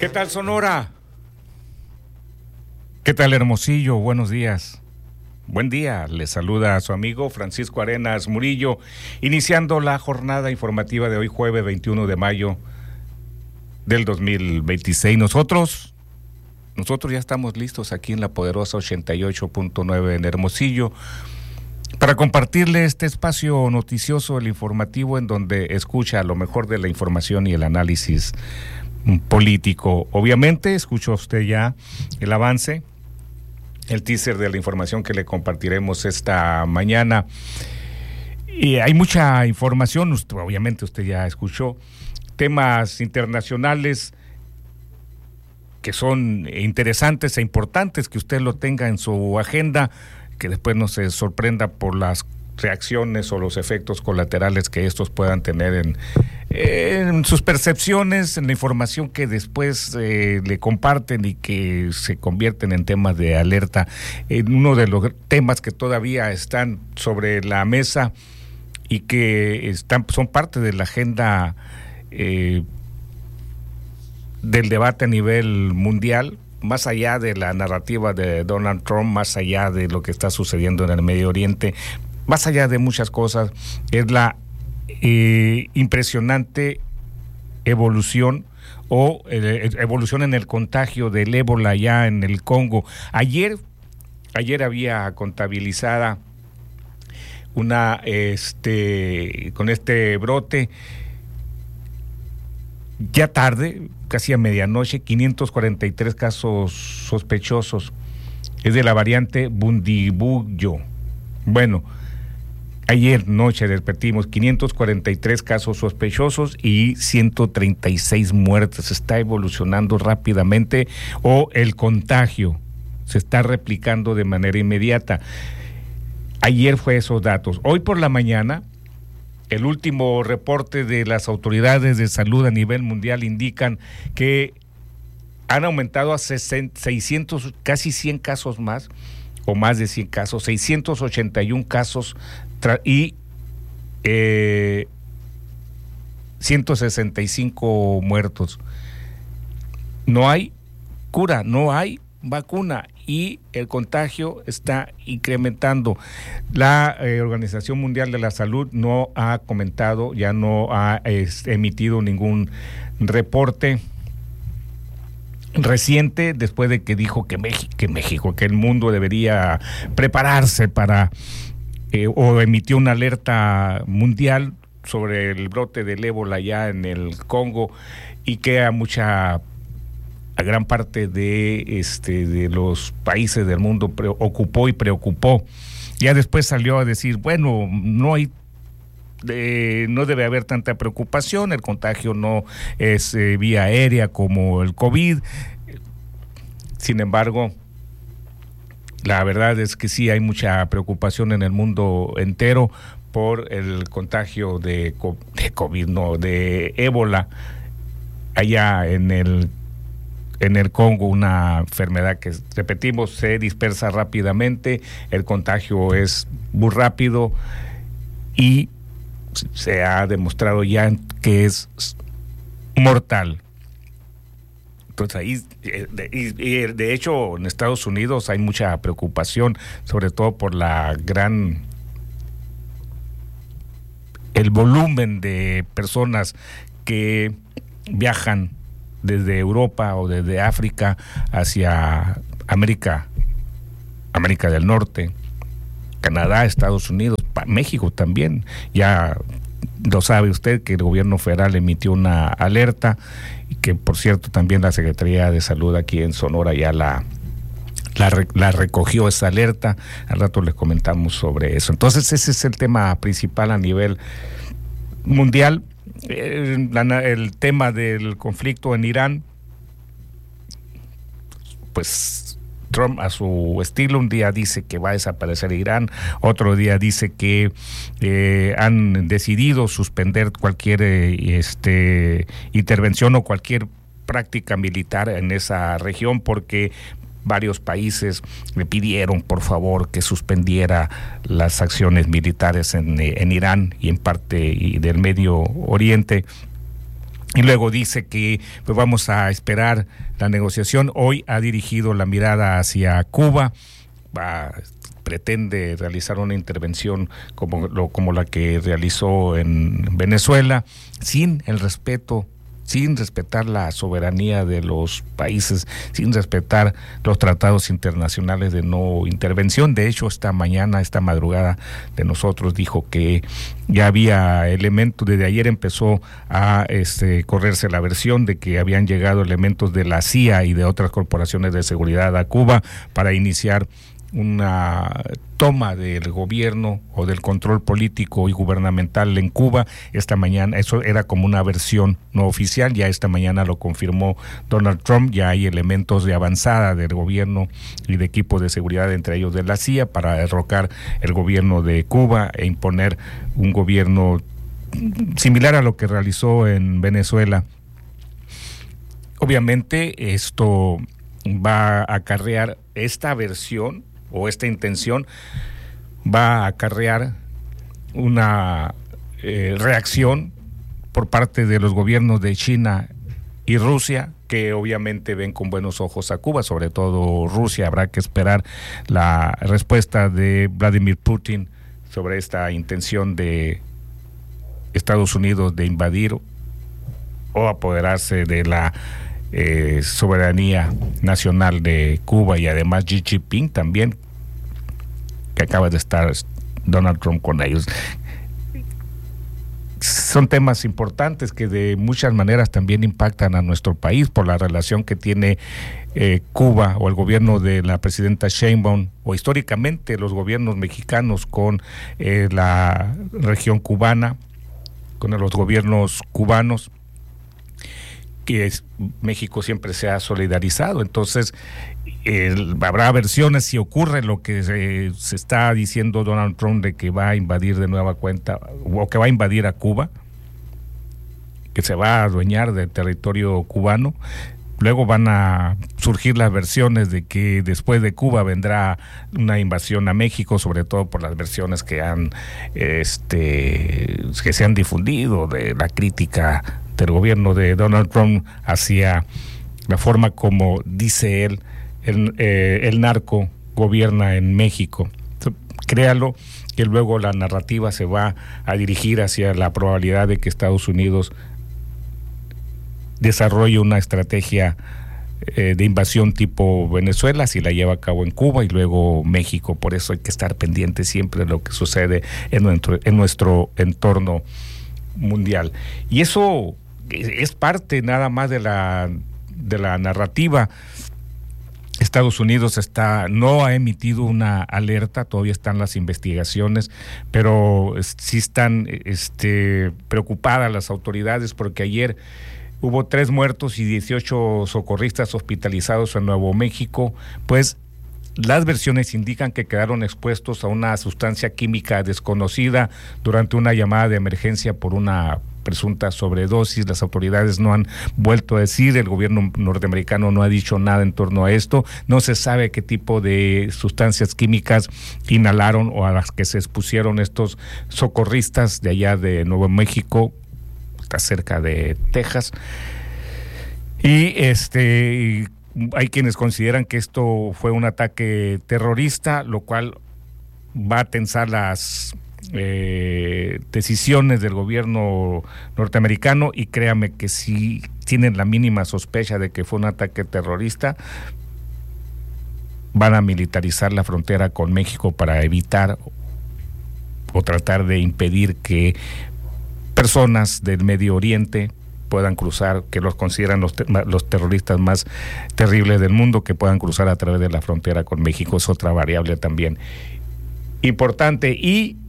¿Qué tal, Sonora? ¿Qué tal, Hermosillo? Buenos días. Buen día, les saluda a su amigo Francisco Arenas Murillo, iniciando la jornada informativa de hoy, jueves 21 de mayo del 2026. Nosotros ya estamos listos aquí en la poderosa 88.9 en Hermosillo para compartirle este espacio noticioso, el informativo, en donde escucha lo mejor de la información y el análisis político. Obviamente, escuchó usted ya el avance, el teaser de la información que le compartiremos esta mañana. Y hay mucha información, obviamente usted ya escuchó, temas internacionales que son interesantes e importantes, que usted lo tenga en su agenda, que después no se sorprenda por las reacciones o los efectos colaterales que estos puedan tener en sus percepciones, en la información que después le comparten y que se convierten en temas de alerta. Uno de los temas que todavía están sobre la mesa y que son parte de la agenda del debate a nivel mundial, más allá de la narrativa de Donald Trump, más allá de lo que está sucediendo en el Medio Oriente, más allá de muchas cosas, es la impresionante evolución evolución en el contagio del ébola ya en el Congo. Ayer había contabilizada una con este brote, ya tarde, casi a medianoche, 543 casos sospechosos. Es de la variante Bundibugyo. Bueno, ayer noche, repetimos, 543 casos sospechosos y 136 muertes. Está evolucionando rápidamente, o el contagio se está replicando de manera inmediata. Ayer fue esos datos. Hoy por la mañana, el último reporte de las autoridades de salud a nivel mundial indican que han aumentado a 600, casi 100 casos más, o más de 100 casos, 681 casos y 165 muertos. No hay cura, no hay vacuna y el contagio está incrementando. La Organización Mundial de la Salud no ha comentado, ya no ha emitido ningún reporte reciente después de que dijo que el mundo debería prepararse para o emitió una alerta mundial sobre el brote del ébola ya en el Congo, y que a gran parte de los países del mundo ocupó y preocupó. Ya después salió a decir, bueno, no debe haber tanta preocupación, el contagio no es vía aérea como el COVID. Sin embargo, la verdad es que sí hay mucha preocupación en el mundo entero por el contagio de COVID, de ébola, allá en el Congo, una enfermedad que, repetimos, se dispersa rápidamente, el contagio es muy rápido y se ha demostrado ya que es mortal. Entonces ahí, de hecho, en Estados Unidos hay mucha preocupación, sobre todo por el volumen de personas que viajan desde Europa o desde África hacia América del Norte, Canadá, Estados Unidos, México también. Ya lo sabe usted que el gobierno federal emitió una alerta, y que, por cierto, también la Secretaría de Salud aquí en Sonora ya la recogió, esa alerta. Al rato les comentamos sobre eso. Entonces ese es el tema principal a nivel mundial. El tema del conflicto en Irán, pues Trump, a su estilo, un día dice que va a desaparecer Irán, otro día dice que han decidido suspender cualquier intervención o cualquier práctica militar en esa región, porque varios países le pidieron por favor que suspendiera las acciones militares en Irán y en parte del Medio Oriente. Y luego dice que pues vamos a esperar la negociación. Hoy ha dirigido la mirada hacia Cuba, pretende realizar una intervención como la que realizó en Venezuela, sin respetar la soberanía de los países, sin respetar los tratados internacionales de no intervención. De hecho, esta madrugada de nosotros dijo que ya había elementos, desde ayer empezó a correrse la versión de que habían llegado elementos de la CIA y de otras corporaciones de seguridad a Cuba para iniciar una toma del gobierno o del control político y gubernamental en Cuba. Esta mañana, eso era como una versión no oficial, ya esta mañana lo confirmó Donald Trump, ya hay elementos de avanzada del gobierno y de equipos de seguridad, entre ellos de la CIA, para derrocar el gobierno de Cuba e imponer un gobierno similar a lo que realizó en Venezuela. Obviamente esto va a acarrear esta versión, o esta intención va a acarrear una reacción por parte de los gobiernos de China y Rusia, que obviamente ven con buenos ojos a Cuba, sobre todo Rusia. Habrá que esperar la respuesta de Vladimir Putin sobre esta intención de Estados Unidos de invadir o apoderarse de la soberanía nacional de Cuba, y además Xi Jinping también, que acaba de estar Donald Trump con ellos. Son temas importantes que de muchas maneras también impactan a nuestro país por la relación que tiene Cuba o el gobierno de la presidenta Sheinbaum, o históricamente los gobiernos mexicanos con la región cubana, con los gobiernos cubanos, que México siempre se ha solidarizado. Entonces habrá versiones si ocurre lo que se está diciendo Donald Trump, de que va a invadir de nueva cuenta, o que va a invadir a Cuba, que se va a adueñar del territorio cubano. Luego van a surgir las versiones de que después de Cuba vendrá una invasión a México, sobre todo por las versiones que se han difundido de la crítica del gobierno de Donald Trump hacia la forma como, dice él, el narco gobierna en México. Créalo, que luego la narrativa se va a dirigir hacia la probabilidad de que Estados Unidos desarrolle una estrategia de invasión tipo Venezuela, si la lleva a cabo en Cuba, y luego México. Por eso hay que estar pendiente siempre de lo que sucede en nuestro entorno mundial. Y eso es parte nada más de la narrativa. Estados Unidos no ha emitido una alerta, todavía están las investigaciones, pero sí están preocupadas las autoridades, porque ayer hubo 3 muertos y 18 socorristas hospitalizados en Nuevo México. Pues las versiones indican que quedaron expuestos a una sustancia química desconocida durante una llamada de emergencia por una presunta sobredosis. Las autoridades no han vuelto a decir, el gobierno norteamericano no ha dicho nada en torno a esto. No se sabe qué tipo de sustancias químicas inhalaron o a las que se expusieron estos socorristas de allá de Nuevo México, está cerca de Texas. Y hay quienes consideran que esto fue un ataque terrorista, lo cual va a tensar las decisiones del gobierno norteamericano, y créame que si tienen la mínima sospecha de que fue un ataque terrorista, van a militarizar la frontera con México para evitar o tratar de impedir que personas del Medio Oriente puedan cruzar, que los consideran los terroristas más terribles del mundo, que puedan cruzar a través de la frontera con México. Es otra variable también importante. Y